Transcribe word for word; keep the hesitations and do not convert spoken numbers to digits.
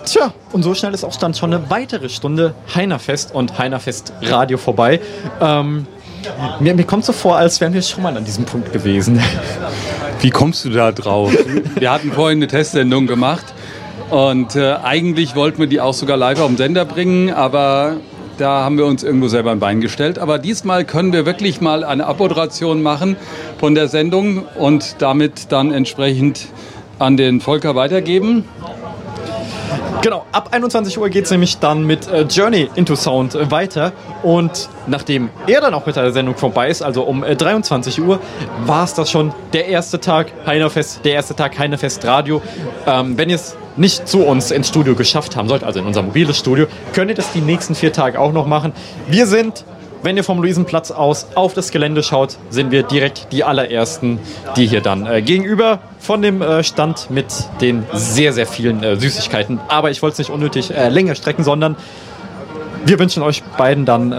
Tja, und so schnell ist auch dann schon eine weitere Stunde Heinerfest und Heinerfest Radio vorbei. Ähm, mir, mir kommt so vor, als wären wir schon mal an diesem Punkt gewesen. Wie kommst du da drauf? Wir hatten vorhin eine Testsendung gemacht und äh, eigentlich wollten wir die auch sogar live auf den Sender bringen, aber da haben wir uns irgendwo selber ein Bein gestellt. Aber diesmal können wir wirklich mal eine Abmoderation machen von der Sendung und damit dann entsprechend an den Volker weitergeben. Genau, ab einundzwanzig Uhr geht es nämlich dann mit äh, Journey into Sound äh, weiter. Und nachdem er dann auch mit der Sendung vorbei ist, also um äh, dreiundzwanzig Uhr, war es das schon der erste Tag Heinerfest, der erste Tag Heinerfest Radio. Ähm, wenn ihr es nicht zu uns ins Studio geschafft haben sollt, also in unser mobiles Studio, könnt ihr das die nächsten vier Tage auch noch machen. Wir sind, wenn ihr vom Luisenplatz aus auf das Gelände schaut, sind wir direkt die allerersten, die hier dann äh, gegenüber von dem äh, Stand mit den sehr, sehr vielen äh, Süßigkeiten. Aber ich wollte es nicht unnötig äh, länger strecken, sondern wir wünschen euch beiden dann